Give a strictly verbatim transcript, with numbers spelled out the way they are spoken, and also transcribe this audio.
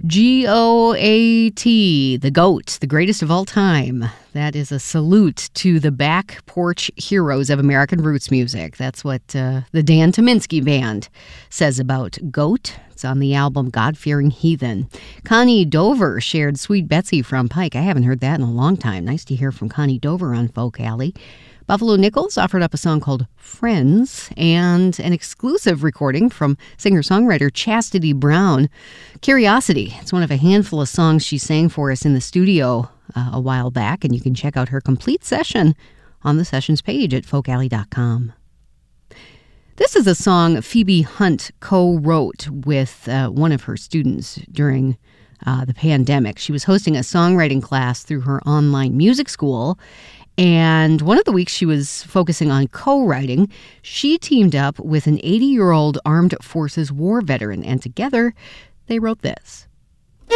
G O A T, the GOAT, the greatest of all time. That is a salute to the back porch heroes of American roots music. That's what uh, the Dan Tominski Band says about GOAT. It's on the album God-Fearing Heathen. Connie Dover shared Sweet Betsy from Pike. I haven't heard that in a long time. Nice to hear from Connie Dover on Folk Alley. Buffalo Nichols offered up a song called Friends and an exclusive recording from singer-songwriter Chastity Brown. Curiosity. It's one of a handful of songs she sang for us in the studio uh, a while back, and you can check out her complete session on the sessions page at folk alley dot com. This is a song Phoebe Hunt co-wrote with uh, one of her students during uh, the pandemic. She was hosting a songwriting class through her online music school, and one of the weeks she was focusing on co-writing, she teamed up with an eighty-year-old armed forces war veteran, and together they wrote this.